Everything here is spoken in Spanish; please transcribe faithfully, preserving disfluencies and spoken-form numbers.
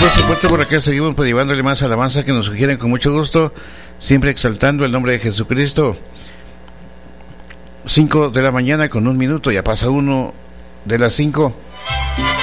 Por supuesto, por acá seguimos pues, llevándole más alabanza que nos sugieren con mucho gusto, siempre exaltando el nombre de Jesucristo. Cinco de la mañana con un minuto, ya pasa uno de las cinco.